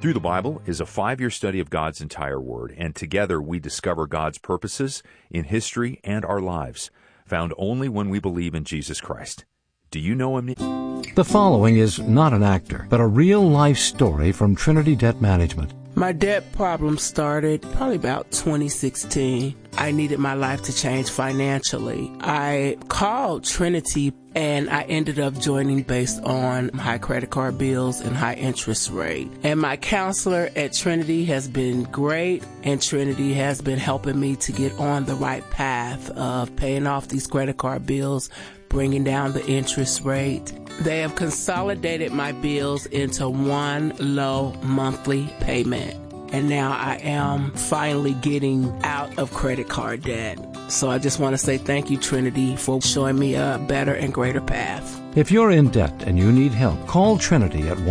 Through the Bible is a 5-year study of God's entire Word, and together we discover God's purposes in history and our lives, found only when we believe in Jesus Christ. Do you know Him? The following is not an actor, but a real-life story from Trinity Debt Management. My debt problem started probably about 2016. I needed my life to change financially. I called Trinity and I ended up joining based on high credit card bills and high interest rate. And my counselor at Trinity has been great, and Trinity has been helping me to get on the right path of paying off these credit card bills, bringing down the interest rate. They have consolidated my bills into one low monthly payment. And now I am finally getting out of credit card debt. So I just want to say thank you, Trinity, for showing me a better and greater path. If you're in debt and you need help, call Trinity at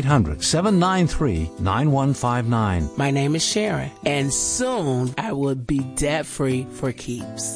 1-800-793-9159. My name is Sharon, and soon I will be debt-free for keeps.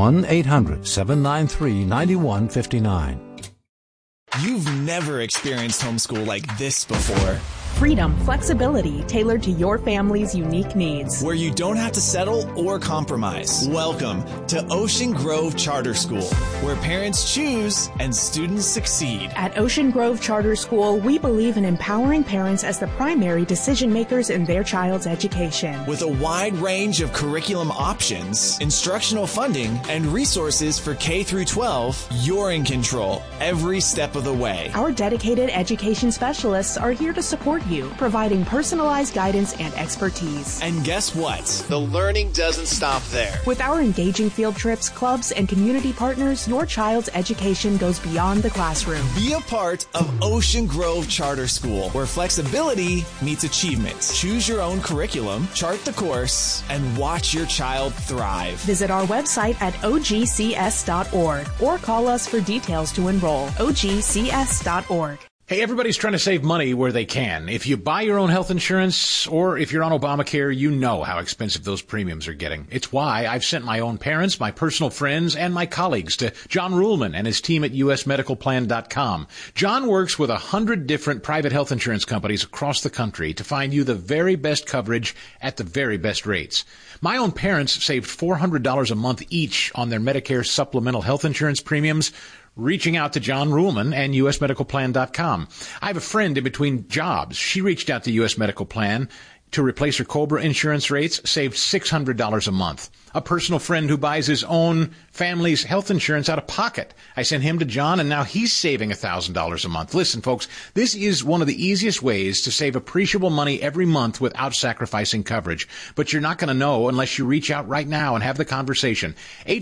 1-800-793-9159. You've never experienced homeschool like this before. Freedom, flexibility tailored to your family's unique needs. Where you don't have to settle or compromise. Welcome to Ocean Grove Charter School, where parents choose and students succeed. At Ocean Grove Charter School, we believe in empowering parents as the primary decision makers in their child's education. With a wide range of curriculum options, instructional funding, and resources for K through 12, you're in control every step of the way. Our dedicated education specialists are here to support you, providing personalized guidance and expertise. And guess what? The learning doesn't stop there. With our engaging field trips, clubs, and community partners, your child's education goes beyond the classroom. Be a part of Ocean Grove Charter School, where flexibility meets achievement. Choose your own curriculum, chart the course, and watch your child thrive. Visit our website at ogcs.org or call us for details to enroll. ogcs.org. Hey, everybody's trying to save money where they can. If you buy your own health insurance or if you're on Obamacare, you know how expensive those premiums are getting. It's why I've sent my own parents, my personal friends, and my colleagues to John Ruhlman and his team at usmedicalplan.com. John works with 100 different private health insurance companies across the country to find you the very best coverage at the very best rates. My own parents saved $400 a month each on their Medicare supplemental health insurance premiums, reaching out to John Ruhlman and usmedicalplan.com. I have a friend in between jobs. She reached out to US Medical Plan to replace her COBRA insurance rates, saved $600 a month. A personal friend who buys his own family's health insurance out of pocket. I sent him to John, and now he's saving $1,000 a month. Listen, folks, this is one of the easiest ways to save appreciable money every month without sacrificing coverage. But you're not going to know unless you reach out right now and have the conversation.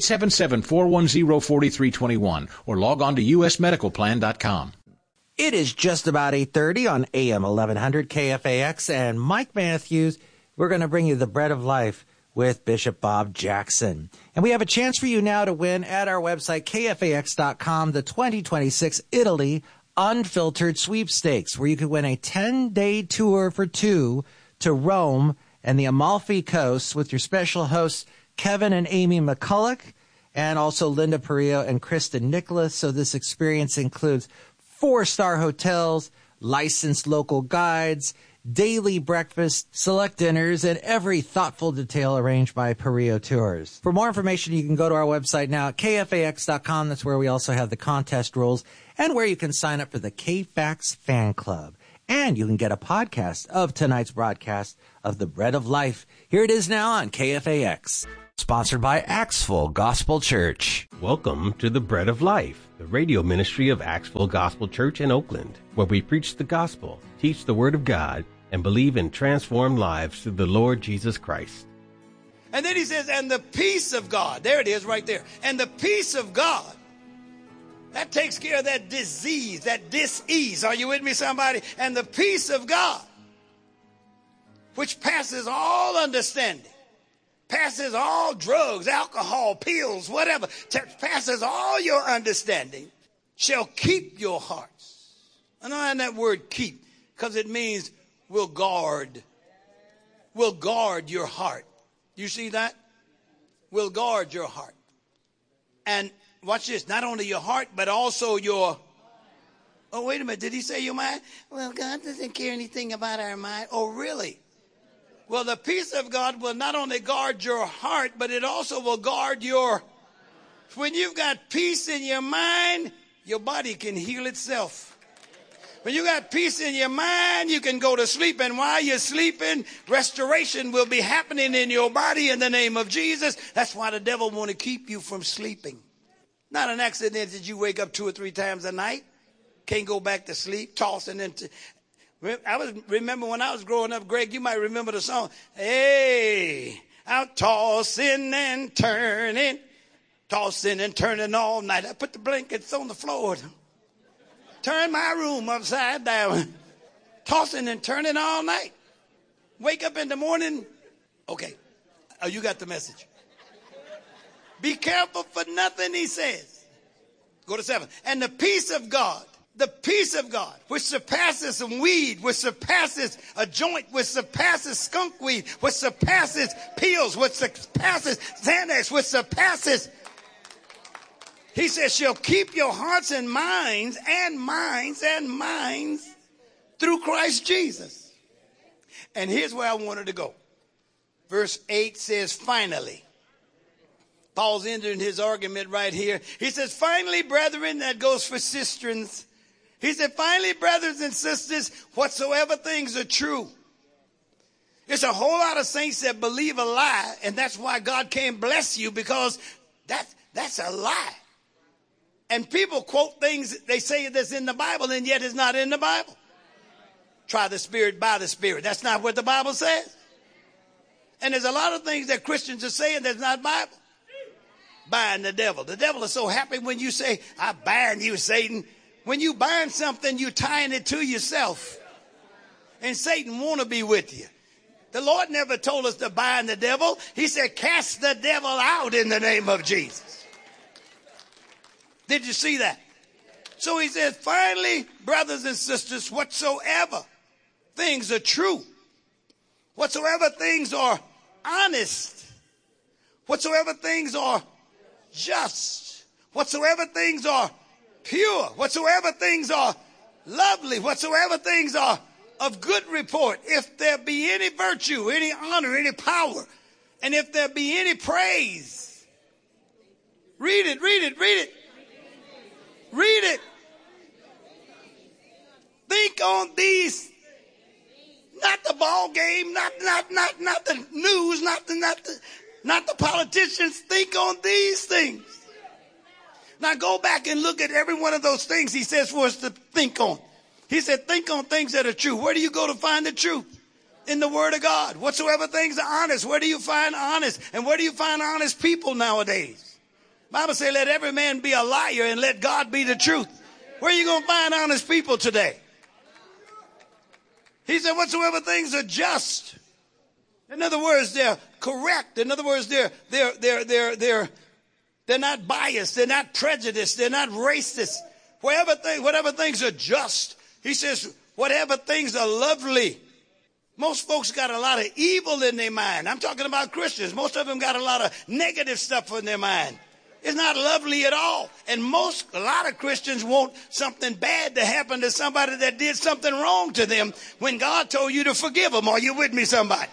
877-410-4321 or log on to usmedicalplan.com. It is just about 8:30 on AM 1100 KFAX, and Mike Matthews, we're going to bring you the Bread of Life with Bishop Bob Jackson. And we have a chance for you now to win at our website, KFAX.com, the 2026 Italy Unfiltered Sweepstakes, where you could win a 10-day tour for two to Rome and the Amalfi Coast with your special hosts, Kevin and Amy McCulloch, and also Linda Perillo and Kristen Nicholas. So this experience includes 4-star hotels, licensed local guides, daily breakfast, select dinners, and every thoughtful detail arranged by Perillo Tours. For more information, you can go to our website now at KFAX.com. That's where we also have the contest rules and where you can sign up for the KFAX fan club. And you can get a podcast of tonight's broadcast of the Bread of Life. Here it is now on KFAX. Sponsored by Axville Gospel Church. Welcome to the Bread of Life, the radio ministry of Axville Gospel Church in Oakland, where we preach the gospel, teach the word of God, and believe in transformed lives through the Lord Jesus Christ. And then he says, and the peace of God. There it is right there. And the peace of God. That takes care of that disease, that dis-ease. Are you with me, somebody? And the peace of God, which passes all understanding, passes all drugs, alcohol, pills, whatever, passes all your understanding, shall keep your hearts. I know that word keep, because it means will guard your heart. You see that? Will guard your heart. And watch this, not only your heart, but also your Oh, wait a minute. Did he say your mind? Well, God doesn't care anything about our mind. Oh, really? Well, the peace of God will not only guard your heart, but it also will guard your... When you've got peace in your mind, your body can heal itself. When you got peace in your mind, you can go to sleep. And while you're sleeping, restoration will be happening in your body in the name of Jesus. That's why the devil want to keep you from sleeping. Not an accident that you wake up 2 or 3 times a night. Can't go back to sleep, tossing into... remember when I was growing up, Greg, you might remember the song. Hey, out tossing and turning all night. I put the blankets on the floor. Turn my room upside down. Tossing and turning all night. Wake up in the morning. Okay. Oh, you got the message. Be careful for nothing, he says. Go to 7. And the peace of God, which surpasses some weed, which surpasses a joint, which surpasses skunk weed, which surpasses pills, which surpasses Xanax, which surpasses... He says, she'll keep your hearts and minds through Christ Jesus. And here's where I wanted to go. Verse 8 says, finally. Paul's ending his argument right here. He says, finally, brethren, that goes for sisterns. He said, finally, brothers and sisters, whatsoever things are true. There's a whole lot of saints that believe a lie, and that's why God can't bless you, because that's a lie. And people quote things, they say that's in the Bible, and yet it's not in the Bible. Try the Spirit by the Spirit. That's not what the Bible says. And there's a lot of things that Christians are saying that's not Bible. Bind the devil. The devil is so happy when you say, I bind you, Satan. When you bind something, you're tying it to yourself. And Satan want to be with you. The Lord never told us to bind the devil. He said, cast the devil out in the name of Jesus. Did you see that? So he says, finally, brothers and sisters, whatsoever things are true, whatsoever things are honest, whatsoever things are just, whatsoever things are pure, whatsoever things are lovely, whatsoever things are of good report, if there be any virtue, any honor, any power, and if there be any praise. Read it, read it, read it. Read it. Think on these, not the ball game, not the news, not the politicians. Think on these things. Now go back and look at every one of those things he says for us to think on. He said, think on things that are true. Where do you go to find the truth? In the Word of God. Whatsoever things are honest, where do you find honest? And where do you find honest people nowadays? Bible says, let every man be a liar and let God be the truth. Where are you going to find honest people today? He said, whatsoever things are just. In other words, they're correct. In other words, they're not biased. They're not prejudiced. They're not racist. Whatever things are just. He says, whatever things are lovely. Most folks got a lot of evil in their mind. I'm talking about Christians. Most of them got a lot of negative stuff in their mind. It's not lovely at all. And a lot of Christians want something bad to happen to somebody that did something wrong to them when God told you to forgive them. Are you with me, somebody?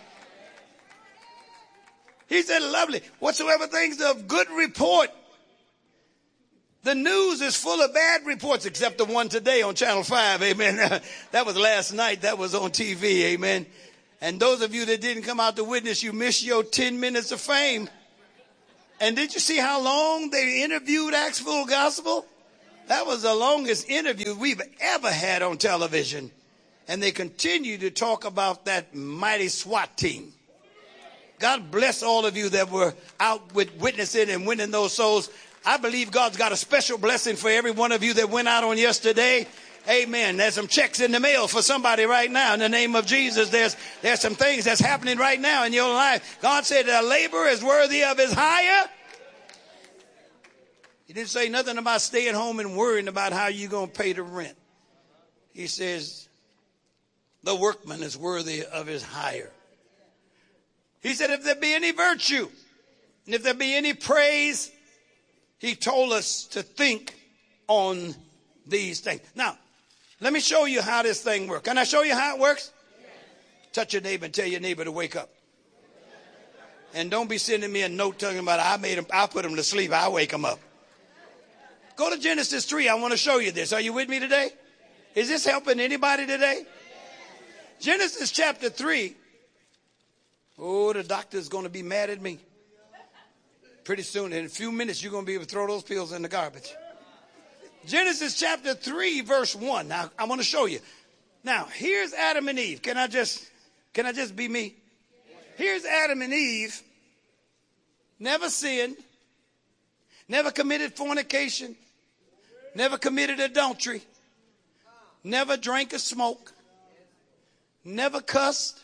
He said, lovely. Whatsoever things of good report. The news is full of bad reports, except the one today on Channel 5. Amen. That was last night. That was on TV. Amen. And those of you that didn't come out to witness, you missed your 10 minutes of fame. And did you see how long they interviewed Acts Full Gospel? That was the longest interview we've ever had on television. And they continue to talk about that mighty SWAT team. God bless all of you that were out with witnessing and winning those souls. I believe God's got a special blessing for every one of you that went out on yesterday. Amen. There's some checks in the mail for somebody right now in the name of Jesus. There's some things that's happening right now in your life. God said that a laborer is worthy of his hire. He didn't say nothing about staying home and worrying about how you're going to pay the rent. He says the workman is worthy of his hire. He said if there be any virtue and if there be any praise, he told us to think on these things. Now, Let me show you how this thing works. Can I show you how it works? Touch your neighbor and tell your neighbor to wake up. And don't be sending me a note telling about I put him to sleep. I wake him up. Go to Genesis 3. I want to show you this. Are you with me today? Is this helping anybody today? Genesis chapter 3. Oh, the doctor's going to be mad at me. Pretty soon, in a few minutes, you're going to be able to throw those pills in the garbage. Genesis chapter 3, verse 1. Now, I want to show you. Now, here's Adam and Eve. Can I just be me? Here's Adam and Eve. Never sinned. Never committed fornication. Never committed adultery. Never drank or smoked. Never cussed.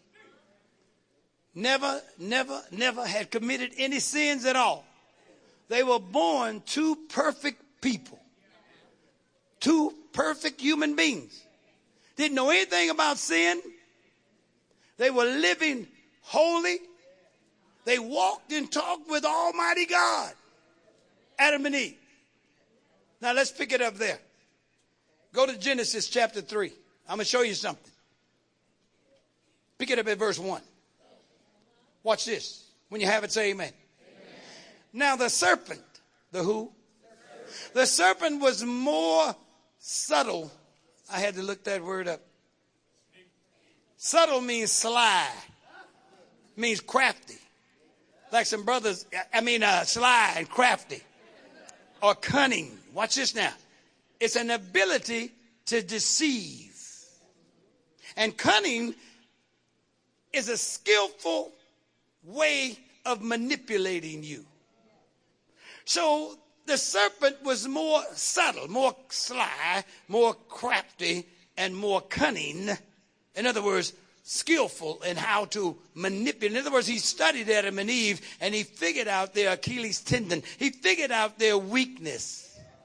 Never had committed any sins at all. They were born two perfect people. Two perfect human beings. Didn't know anything about sin. They were living holy. They walked and talked with Almighty God. Adam and Eve. Now let's pick it up there. Go to Genesis chapter 3. I'm going to show you something. Pick it up at verse 1. Watch this. When you have it, say amen. Now the serpent, the who? The serpent was more subtle. I had to look that word up. Subtle means sly. Means crafty. Like some brothers, sly and crafty. Or cunning. Watch this now. It's an ability to deceive. And cunning is a skillful way of manipulating you. So the serpent was more subtle, more sly, more crafty, and more cunning. In other words, skillful in how to manipulate. In other words, he studied Adam and Eve, and he figured out their Achilles tendon. He figured out their weakness.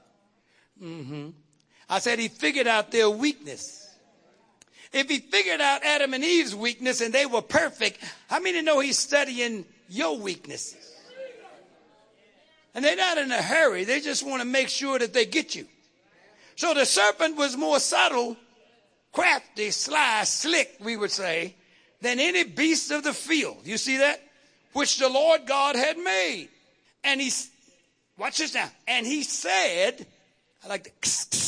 I said he figured out their weakness. If he figured out Adam and Eve's weakness and they were perfect, how many know he's studying your weaknesses? And they're not in a hurry. They just want to make sure that they get you. So the serpent was more subtle, crafty, sly, slick, we would say, than any beast of the field. You see that? Which the Lord God had made. And watch this now. And he said, I like the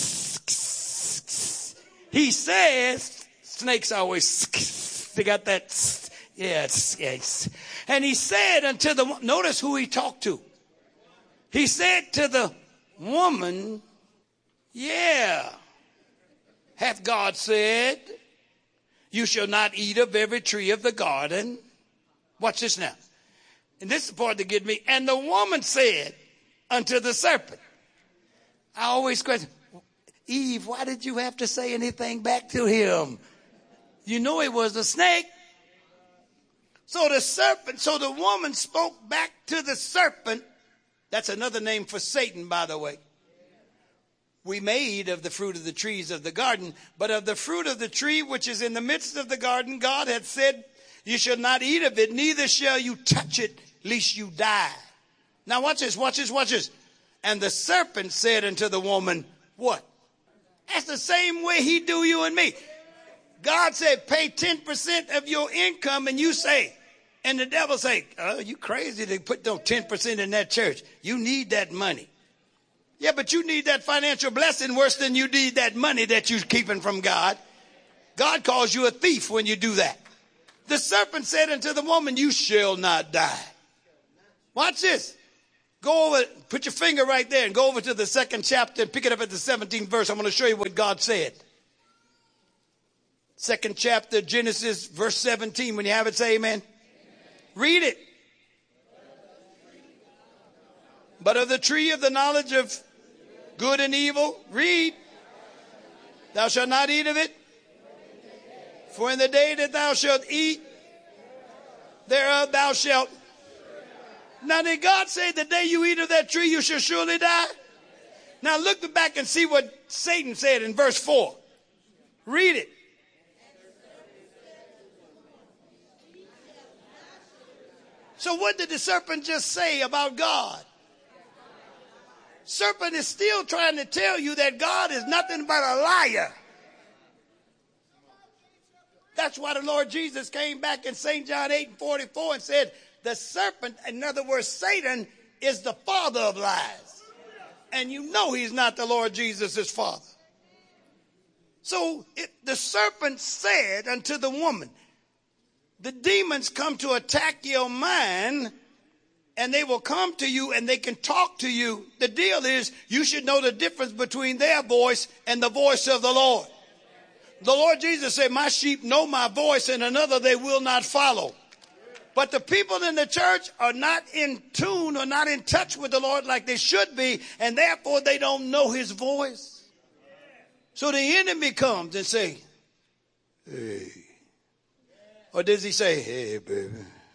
he says, snakes always, they got that, yes. And he said unto the, notice who he talked to. He said to the woman, hath God said, you shall not eat of every tree of the garden. Watch this now. And this is the part that get me. And the woman said unto the serpent. I always question, Eve, why did you have to say anything back to him? You know it was a snake. So the woman spoke back to the serpent. That's another name for Satan, by the way. We may eat of the fruit of the trees of the garden, but of the fruit of the tree which is in the midst of the garden, God had said, you shall not eat of it, neither shall you touch it, lest you die. Now watch this. And the serpent said unto the woman, what? That's the same way he do you and me. God said, pay 10% of your income, and you say, and the devil say, oh, you crazy to put no 10% in that church. You need that money. Yeah, but you need that financial blessing worse than you need that money that you're keeping from God. God calls you a thief when you do that. The serpent said unto the woman, you shall not die. Watch this. Go over, put your finger right there and go over to the 2nd chapter and pick it up at the 17th verse. I'm going to show you what God said. 2nd chapter, Genesis, verse 17. When you have it, say amen. Read it. But of the tree of the knowledge of good and evil, read. Thou shalt not eat of it. For in the day that thou shalt eat thereof, thou shalt. Now did God say the day you eat of that tree, you shall surely die? Now look back and see what Satan said in verse 4. Read it. So what did the serpent just say about God? Serpent is still trying to tell you that God is nothing but a liar. That's why the Lord Jesus came back in St. John 8:44 and said, the serpent, in other words, Satan, is the father of lies. And you know he's not the Lord Jesus' father. So the serpent said unto the woman, the demons come to attack your mind, and they will come to you and they can talk to you. The deal is you should know the difference between their voice and the voice of the Lord. The Lord Jesus said, my sheep know my voice, and another they will not follow. But the people in the church are not in tune or not in touch with the Lord like they should be, and therefore they don't know his voice. So the enemy comes and say, hey. Or does he say, hey, baby,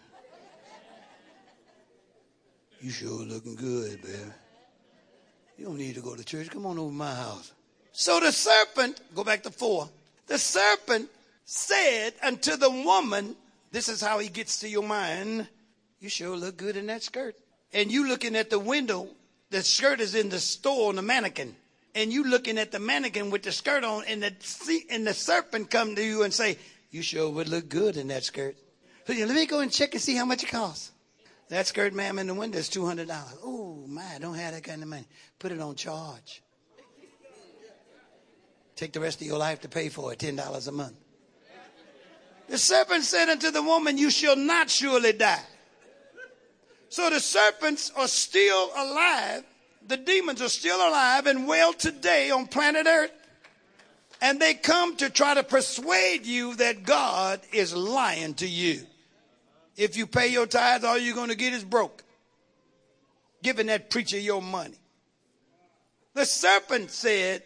you sure looking good, baby. You don't need to go to church. Come on over to my house. So the serpent, go back to 4. The serpent said unto the woman, this is how he gets to your mind, you sure look good in that skirt. And you looking at the window, the skirt is in the store on the mannequin. And you looking at the mannequin with the skirt on, and the serpent come to you and say, you sure would look good in that skirt. So let me go and check and see how much it costs. That skirt, ma'am, in the window is $200. Oh, my, I don't have that kind of money. Put it on charge. Take the rest of your life to pay for it, $10 a month. The serpent said unto the woman, you shall not surely die. So the serpents are still alive. The demons are still alive and well today on planet Earth. And they come to try to persuade you that God is lying to you. If you pay your tithes, all you're going to get is broke. Giving that preacher your money. The serpent said,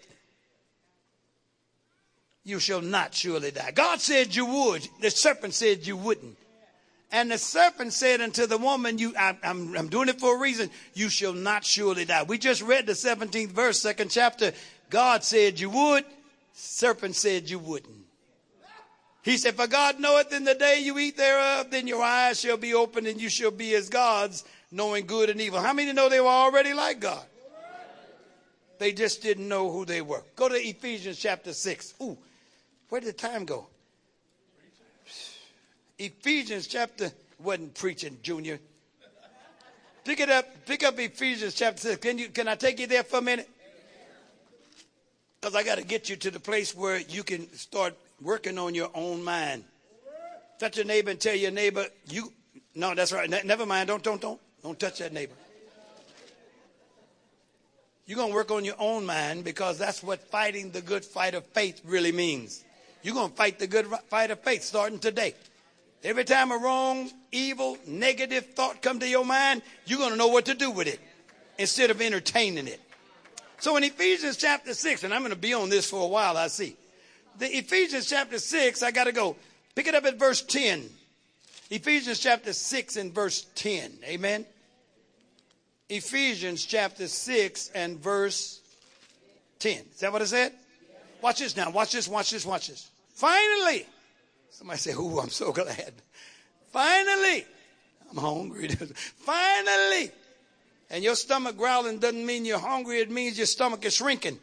you shall not surely die. God said you would. The serpent said you wouldn't. And the serpent said unto the woman, I'm doing it for a reason. You shall not surely die. We just read the 17th verse, 2nd chapter. God said you would. Serpent said you wouldn't. He said, for God knoweth in the day you eat thereof, then your eyes shall be opened and you shall be as gods, knowing good and evil. How many know they were already like God? They just didn't know who they were. Go to Ephesians chapter 6. Ooh, where did the time go? Ephesians chapter, wasn't preaching, Junior. Pick up Ephesians chapter 6. Can I take you there for a minute? Because I got to get you to the place where you can start working on your own mind. Touch your neighbor and tell your neighbor, no, that's right. Never mind. Don't touch that neighbor. You're going to work on your own mind, because that's what fighting the good fight of faith really means. You're going to fight the good fight of faith starting today. Every time a wrong, evil, negative thought come to your mind, you're going to know what to do with it instead of entertaining it. So in Ephesians chapter 6, and I'm going to be on this for a while, I see. The Ephesians chapter 6, I got to go. Pick it up at verse 10. Ephesians chapter 6 and verse 10. Amen. Ephesians chapter 6 and verse 10. Is that what it said? Watch this now. Watch this. Finally. Somebody say, ooh, I'm so glad. Finally. I'm hungry. Finally. And your stomach growling doesn't mean you're hungry. It means your stomach is shrinking.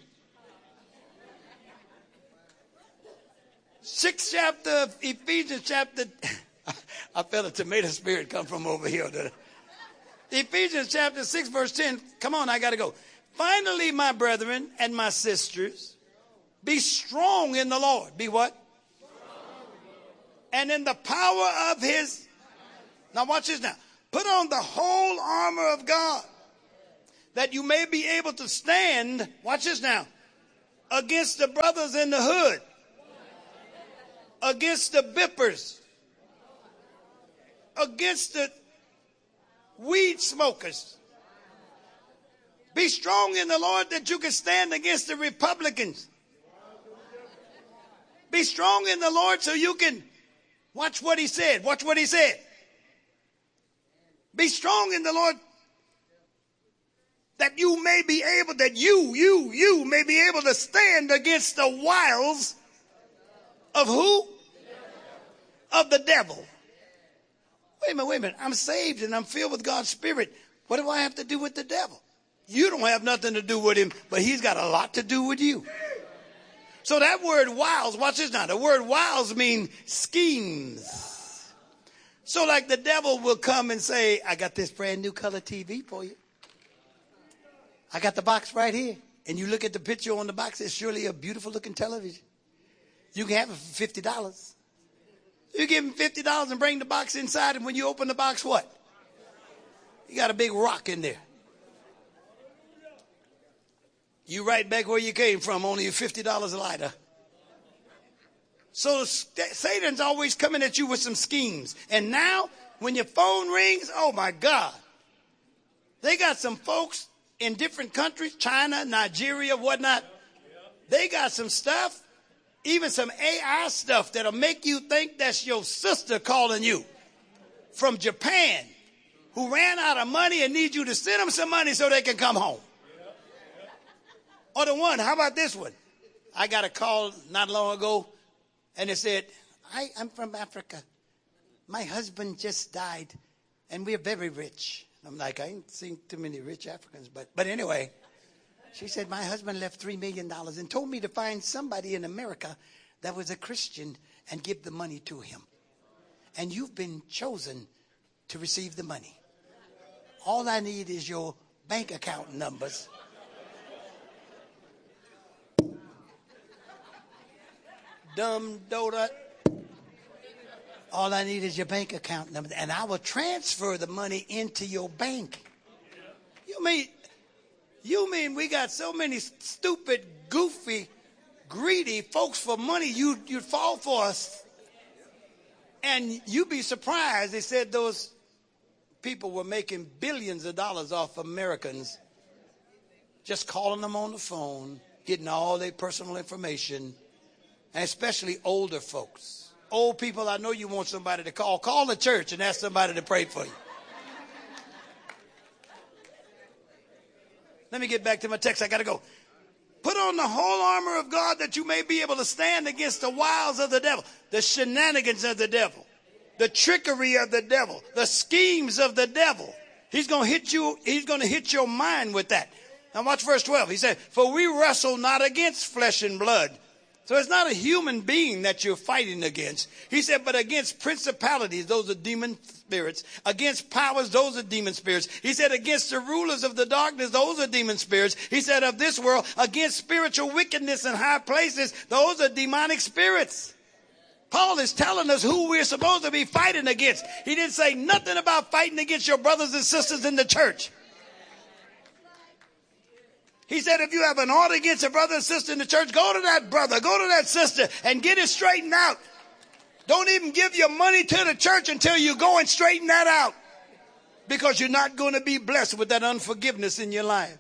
6th chapter of Ephesians chapter. I felt a tomato spirit come from over here. Ephesians chapter 6 verse 10. Come on, I got to go. Finally, my brethren and my sisters, be strong in the Lord. Be what? And in the power of his. Now watch this now. Put on the whole armor of God, that you may be able to stand, watch this now, against the brothers in the hood, against the bippers, against the weed smokers. Be strong in the Lord that you can stand against the Republicans. Be strong in the Lord so you can, watch what he said. Watch what he said. Be strong in the Lord that you may be able, that you may be able to stand against the wiles of who? Of the devil. Wait a minute. I'm saved and I'm filled with God's Spirit. What do I have to do with the devil? You don't have nothing to do with him, but he's got a lot to do with you. So that word wiles, watch this now. The word wiles means schemes. So like the devil will come and say, I got this brand new color TV for you. I got the box right here. And you look at the picture on the box, it's surely a beautiful looking television. You can have it for $50. You give him $50 and bring the box inside, and when you open the box, what? You got a big rock in there. You right back where you came from, only $50 lighter. So Satan's always coming at you with some schemes. And now, when your phone rings, oh my God. They got some folks in different countries, China, Nigeria, whatnot. They got some stuff, even some AI stuff that'll make you think that's your sister calling you from Japan, who ran out of money and need you to send them some money so they can come home. Or the one, how about this one? I got a call not long ago, and it said, I'm from Africa. My husband just died, and we're very rich. I'm like, I ain't seen too many rich Africans, but anyway. She said, my husband left $3 million and told me to find somebody in America that was a Christian and give the money to him. And you've been chosen to receive the money. All I need is your bank account numbers. Dumb donut. All I need is your bank account number, and I will transfer the money into your bank. You mean we got so many stupid, goofy, greedy folks for money, you'd fall for us. And you'd be surprised. They said those people were making billions of dollars off Americans, just calling them on the phone, getting all their personal information, and especially older folks. Old people, I know you want somebody to call. Call the church and ask somebody to pray for you. Let me get back to my text. I got to go. Put on the whole armor of God that you may be able to stand against the wiles of the devil, the shenanigans of the devil, the trickery of the devil, the schemes of the devil. He's going to hit you. He's going to hit your mind with that. Now watch verse 12. He said, for we wrestle not against flesh and blood. So it's not a human being that you're fighting against. He said, but against principalities, those are demon spirits. Against powers, those are demon spirits. He said, against the rulers of the darkness, those are demon spirits. He said, of this world, against spiritual wickedness in high places, those are demonic spirits. Paul is telling us who we're supposed to be fighting against. He didn't say nothing about fighting against your brothers and sisters in the church. He said, if you have an order against a brother and sister in the church, go to that brother, go to that sister, and get it straightened out. Don't even give your money to the church until you go and straighten that out, because you're not going to be blessed with that unforgiveness in your life.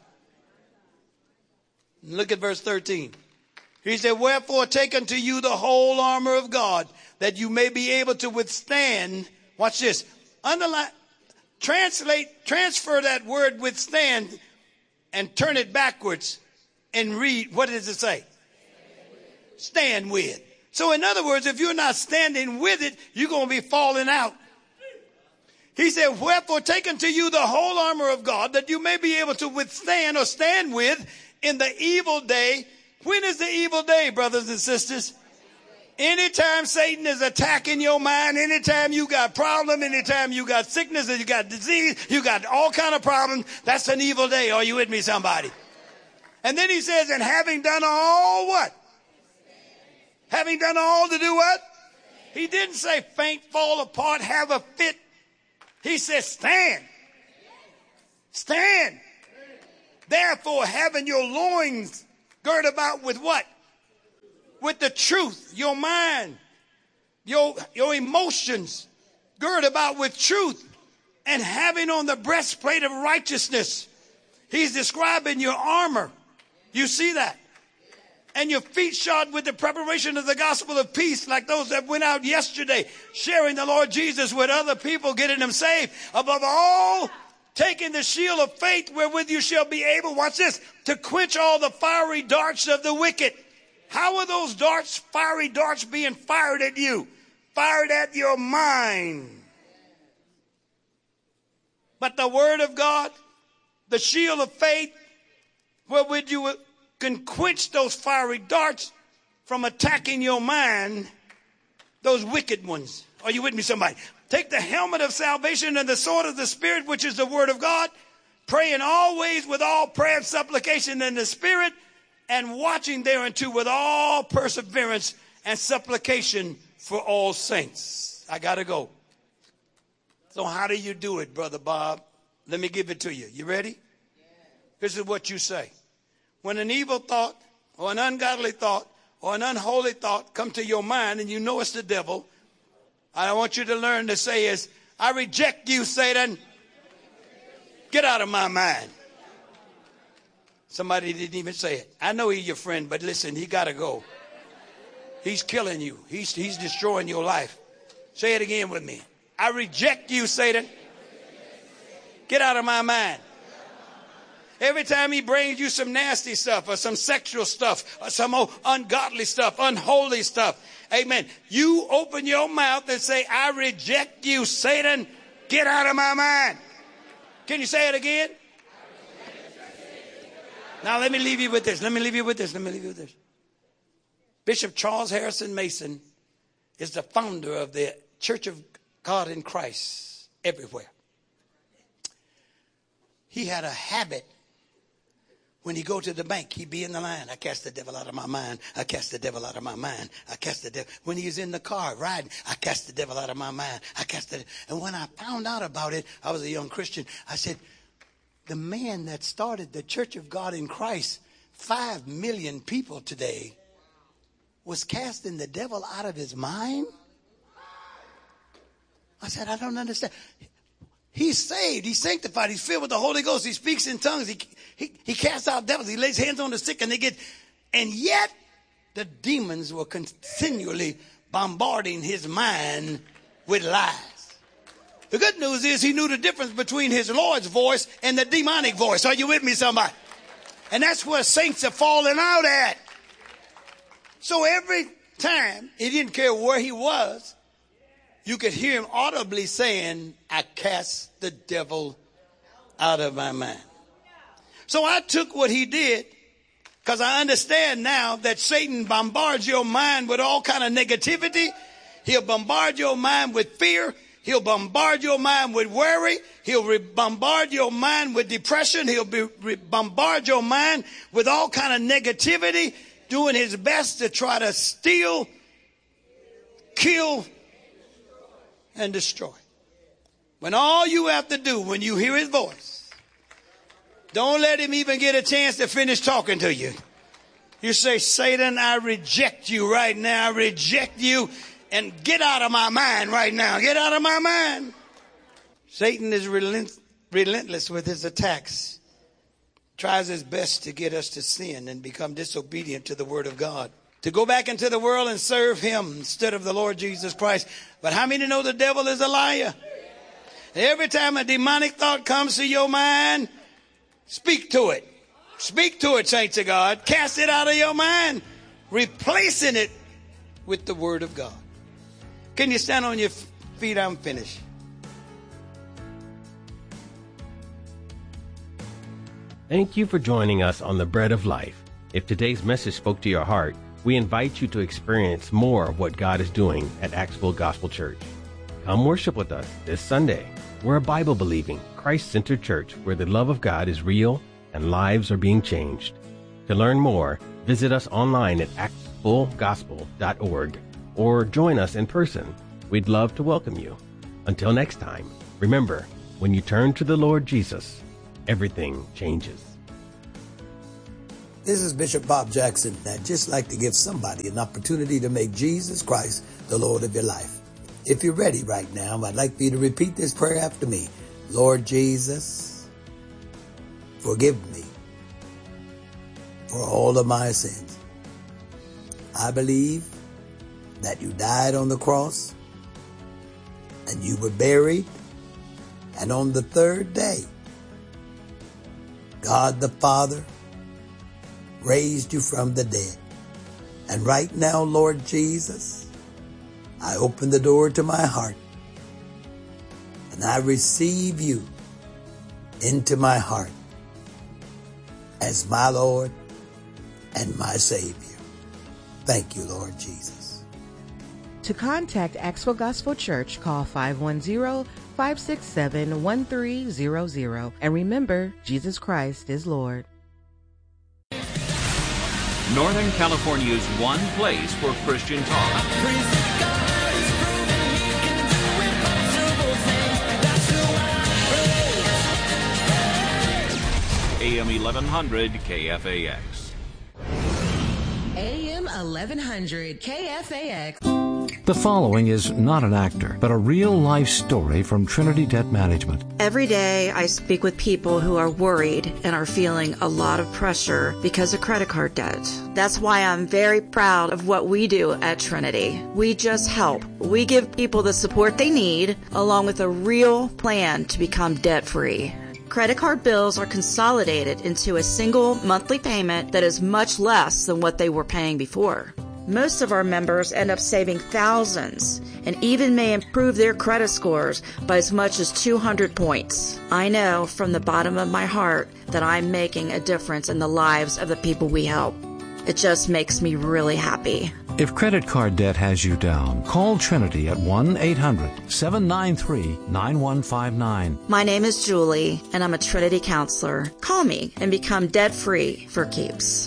Look at verse 13. He said, wherefore take unto you the whole armor of God, that you may be able to withstand. Watch this. Underline, transfer that word withstand and turn it backwards and read. What does it say? Stand with. So in other words, if you're not standing with it, you're going to be falling out. He said, wherefore take unto you the whole armor of God, that you may be able to withstand or stand with in the evil day. When is the evil day, brothers and sisters? Anytime Satan is attacking your mind, anytime you got problem, anytime you got sickness, you got disease, you got all kind of problems, that's an evil day. Are you with me, somebody? And then he says, and having done all what? Having done all to do what? He didn't say faint, fall apart, have a fit. He says stand. Stand. Therefore, having your loins girt about with what? With the truth, your mind, your emotions, girt about with truth, and having on the breastplate of righteousness. He's describing your armor. You see that? And your feet shod with the preparation of the gospel of peace, like those that went out yesterday, sharing the Lord Jesus with other people, getting them saved. Above all, taking the shield of faith, wherewith you shall be able, watch this, to quench all the fiery darts of the wicked. How are those darts, fiery darts, being fired at you? Fired at your mind. But the word of God, the shield of faith, wherewith you can quench those fiery darts, from attacking your mind, those wicked ones. Are you with me, somebody? Take the helmet of salvation and the sword of the Spirit, which is the word of God, praying always with all prayer and supplication in the Spirit, and watching thereunto with all perseverance and supplication for all saints. I got to go. So how do you do it, Brother Bob? Let me give it to you. You ready? This is what you say. When an evil thought or an ungodly thought or an unholy thought come to your mind and you know it's the devil, I want you to learn to say is, I reject you, Satan. Get out of my mind. Somebody didn't even say it. I know he's your friend, but listen, he got to go. He's killing you. He's destroying your life. Say it again with me. I reject you, Satan. Get out of my mind. Every time he brings you some nasty stuff or some sexual stuff or some ungodly stuff, unholy stuff, amen, you open your mouth and say, I reject you, Satan. Get out of my mind. Can you say it again? Now let me leave you with this. Let me leave you with this. Bishop Charles Harrison Mason is the founder of the Church of God in Christ everywhere. He had a habit. When he go to the bank, he'd be in the line. I cast the devil out of my mind. I cast the devil out of my mind. I cast the devil. When he was in the car riding, I cast the devil out of my mind. And when I found out about it, I was a young Christian. I said, the man that started the Church of God in Christ, 5 million people today, was casting the devil out of his mind? I said, I don't understand. He's saved. He's sanctified. He's filled with the Holy Ghost. He speaks in tongues. He casts out devils. He lays hands on the sick and and yet the demons were continually bombarding his mind with lies. The good news is he knew the difference between his Lord's voice and the demonic voice. Are you with me, somebody? And that's where saints are falling out at. So every time, he didn't care where he was, you could hear him audibly saying, I cast the devil out of my mind. So I took what he did, because I understand now that Satan bombards your mind with all kind of negativity. He'll bombard your mind with fear. He'll bombard your mind with worry. He'll bombard your mind with depression. He'll bombard your mind with all kind of negativity, doing his best to try to steal, kill, and destroy. When all you have to do when you hear his voice, don't let him even get a chance to finish talking to you. You say, Satan, I reject you right now. I reject you, and get out of my mind right now. Get out of my mind. Satan is relentless with his attacks. Tries his best to get us to sin and become disobedient to the word of God, to go back into the world and serve him instead of the Lord Jesus Christ. But how many know the devil is a liar? Every time a demonic thought comes to your mind, speak to it. Speak to it, saints of God. Cast it out of your mind, replacing it with the word of God. Can you stand on your feet? I'm finished. Thank you for joining us on The Bread of Life. If today's message spoke to your heart, we invite you to experience more of what God is doing at Axville Gospel Church. Come worship with us this Sunday. We're a Bible-believing, Christ-centered church where the love of God is real and lives are being changed. To learn more, visit us online at axvillegospel.org or join us in person. We'd love to welcome you. Until next time, remember, when you turn to the Lord Jesus, everything changes. This is Bishop Bob Jackson, and I'd just like to give somebody an opportunity to make Jesus Christ the Lord of your life. If you're ready right now, I'd like for you to repeat this prayer after me. Lord Jesus, forgive me for all of my sins. I believe that you died on the cross and you were buried, and on the third day, God the Father raised you from the dead. And right now, Lord Jesus, I open the door to my heart and I receive you into my heart as my Lord and my Savior. Thank you, Lord Jesus. To contact Axville Gospel Church, call 510-567-1300. And remember, Jesus Christ is Lord. Northern California's one place for Christian talk. AM 1100 KFAX. AM 1100 KFAX. The following is not an actor, but a real-life story from Trinity Debt Management. Every day I speak with people who are worried and are feeling a lot of pressure because of credit card debt. That's why I'm very proud of what we do at Trinity. We just help. We give people the support they need, along with a real plan to become debt-free. Credit card bills are consolidated into a single monthly payment that is much less than what they were paying before. Most of our members end up saving thousands and even may improve their credit scores by as much as 200 points. I know from the bottom of my heart that I'm making a difference in the lives of the people we help. It just makes me really happy. If credit card debt has you down, call Trinity at 1-800-793-9159. My name is Julie, and I'm a Trinity counselor. Call me and become debt-free for keeps.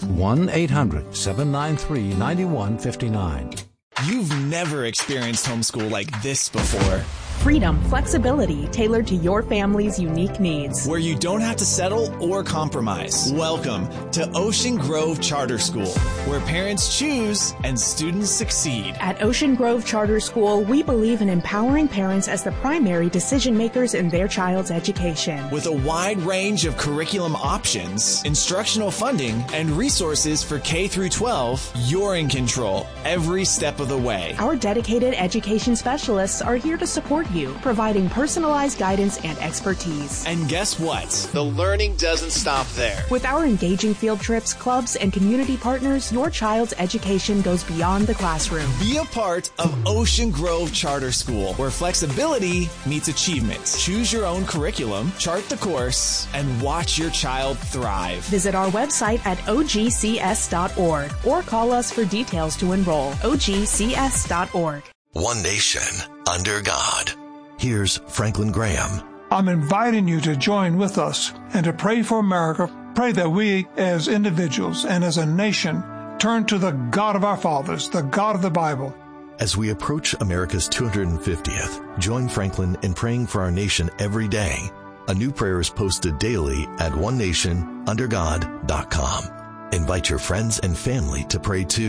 1-800-793-9159. You've never experienced homeschool like this before. Freedom, flexibility tailored to your family's unique needs. Where you don't have to settle or compromise. Welcome to Ocean Grove Charter School, where parents choose and students succeed. At Ocean Grove Charter School, we believe in empowering parents as the primary decision makers in their child's education. With a wide range of curriculum options, instructional funding, and resources for K through 12, you're in control every step of the way. Our dedicated education specialists are here to support you, providing personalized guidance and expertise. And guess what? The learning doesn't stop there. With our engaging field trips, clubs, and community partners, your child's education goes beyond the classroom. Be a part of Ocean Grove Charter School, where flexibility meets achievement. Choose your own curriculum, chart the course, and watch your child thrive. Visit our website at ogcs.org or call us for details to enroll. ogcs.org. One nation under God. Here's Franklin Graham. I'm inviting you to join with us and to pray for America. Pray that we as individuals and as a nation turn to the God of our fathers, the God of the Bible. As we approach America's 250th, join Franklin in praying for our nation every day. A new prayer is posted daily at onenationundergod.com. Invite your friends and family to pray too.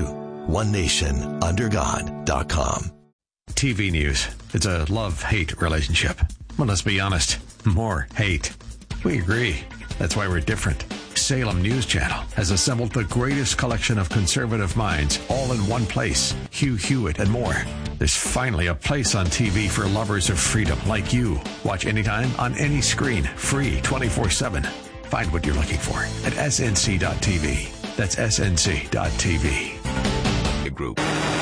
onenationundergod.com. TV news. It's a love-hate relationship. Well, let's be honest. More hate. We agree. That's why we're different. Salem News Channel has assembled the greatest collection of conservative minds all in one place. Hugh Hewitt and more. There's finally a place on TV for lovers of freedom like you. Watch anytime on any screen. Free 24/7. Find what you're looking for at snc.tv. That's snc.tv. Group.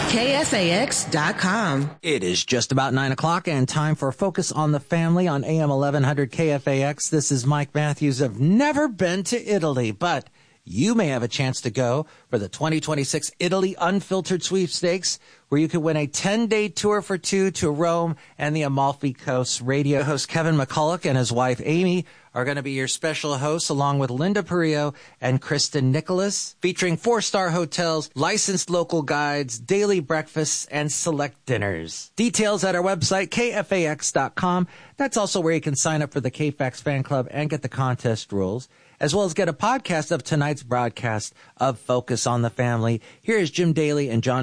KFAX.com. It is just about 9 o'clock and time for Focus on the Family on AM 1100 KFAX. This is Mike Matthews. I've never been to Italy, but you may have a chance to go for the 2026 Italy Unfiltered Sweepstakes, where you could win a 10-day tour for two to Rome and the Amalfi Coast. Radio host Kevin McCulloch and his wife Amy are going to be your special hosts, along with Linda Perillo and Kristen Nicholas, featuring 4-star hotels, licensed local guides, daily breakfasts, and select dinners. Details at our website, kfax.com. That's also where you can sign up for the KFAX fan club and get the contest rules, as well as get a podcast of tonight's broadcast of Focus on the Family. Here is Jim Daly and John